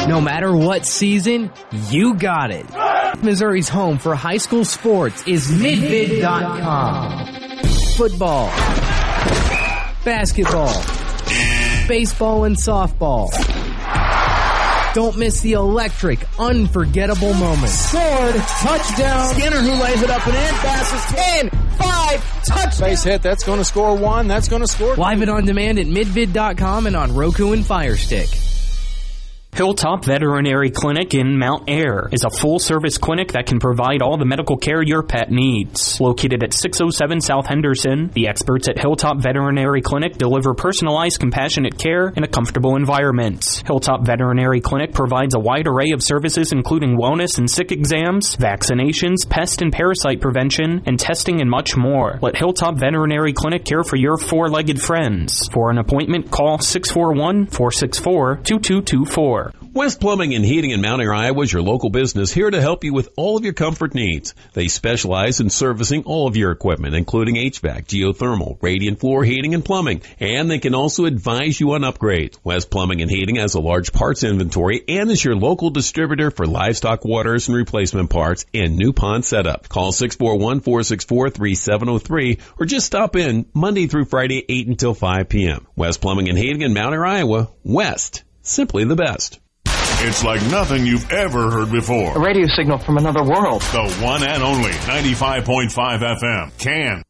No matter what season, you got it. Missouri's home for high school sports is midvid.com. Football, basketball, baseball, and softball. Don't miss the electric, unforgettable moments. Scored, touchdown. Skinner who lays it up and in, passes 10, 5, touchdown. Base hit, that's going to score 1, that's going to score 2. Live and on demand at midvid.com and on Roku and Fire Stick. Hilltop Veterinary Clinic in Mount Ayr is a full-service clinic that can provide all the medical care your pet needs. Located at 607 South Henderson, the experts at Hilltop Veterinary Clinic deliver personalized, compassionate care in a comfortable environment. Hilltop Veterinary Clinic provides a wide array of services including wellness and sick exams, vaccinations, pest and parasite prevention, and testing and much more. Let Hilltop Veterinary Clinic care for your four-legged friends. For an appointment, call 641-464-2224. West Plumbing and Heating in Mount Ayr, Iowa is your local business here to help you with all of your comfort needs. They specialize in servicing all of your equipment, including HVAC, geothermal, radiant floor heating, and plumbing. And they can also advise you on upgrades. West Plumbing and Heating has a large parts inventory and is your local distributor for livestock waters and replacement parts and new pond setup. Call 641-464-3703 or just stop in Monday through Friday, 8 until 5 p.m. West Plumbing and Heating in Mount Ayr, Iowa. West. Simply the best. It's like nothing you've ever heard before. A radio signal from another world. The one and only 95.5 FM. Can.